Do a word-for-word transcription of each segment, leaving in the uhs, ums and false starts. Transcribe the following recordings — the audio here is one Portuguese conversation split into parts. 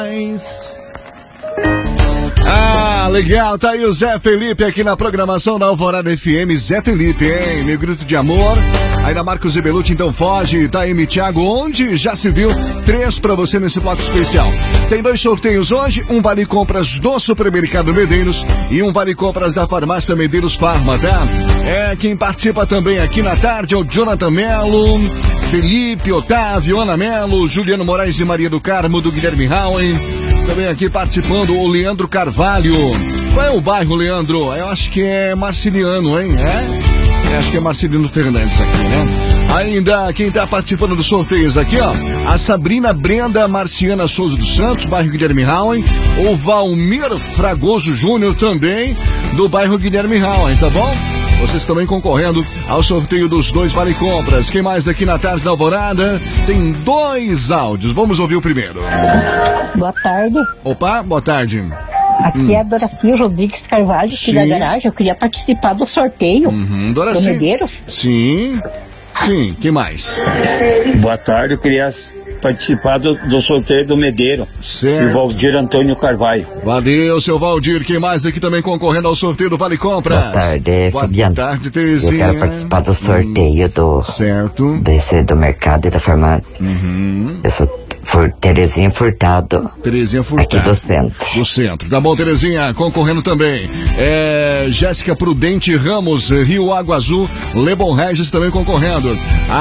Ah, legal, tá aí o Zé Felipe aqui na programação da Alvorada F M. Zé Felipe, hein? Meu grito de amor. Aí na Marcos e Belucci, então foge. Tá aí, Thiago, onde já se viu? Três pra você nesse bloco especial. Tem dois sorteios hoje, um vale compras do Supermercado Medeiros e um vale compras da Farmácia Medeiros Farma, tá? É, quem participa também aqui na tarde é o Jonathan Melo, Felipe, Otávio, Ana Melo, Juliano Moraes e Maria do Carmo, do Guilherme Howen. Também aqui participando o Leandro Carvalho. Qual é o bairro, Leandro? Eu acho que é Marciliano, hein? É? Eu acho que é Marciliano Fernandes aqui, né? Ainda quem tá participando dos sorteios aqui, ó. A Sabrina Brenda Marciana Souza dos Santos, bairro Guilherme Howen. O Valmir Fragoso Júnior também, do bairro Guilherme Howen, tá bom? Vocês também concorrendo ao sorteio dos dois vale compras. Quem mais aqui na tarde da Alvorada? Tem dois áudios. Vamos ouvir o primeiro. Boa tarde. Opa, boa tarde. Aqui hum. é a Doracia Rodrigues Carvalho, aqui Sim. da garagem. Eu queria participar do sorteio. Uhum, do Medeiros. Sim. Sim, que mais? Boa tarde, eu queria participar do, do sorteio do Medeiro. Certo. O Valdir Antônio Carvalho. Valeu, seu Valdir. Quem mais aqui também concorrendo ao sorteio do Vale Compras? Boa tarde, Boa Fabiano. tarde, Terezinha. Eu quero participar do sorteio do, certo. Desse, do mercado e da farmácia. Uhum. Eu sou For, Terezinha Furtado. Terezinha Furtado. Aqui do centro. Do centro. Tá bom, Terezinha, concorrendo também. É, Jéssica Prudente Ramos, Rio Água Azul, Lebon Regis também concorrendo.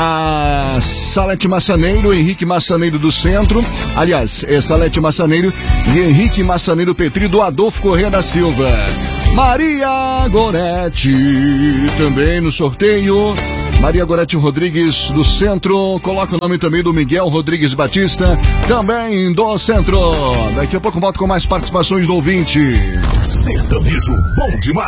A Salete Massaneiro, Henrique Massaneiro do centro. Aliás, é Salete Massaneiro e Henrique Massaneiro Petri do Adolfo Corrêa da Silva. Maria Gorete também no sorteio. Maria Gorete Rodrigues do centro, coloca o nome também do Miguel Rodrigues Batista, também do centro. Daqui a pouco volto com mais participações do ouvinte. Sertanejo bom demais.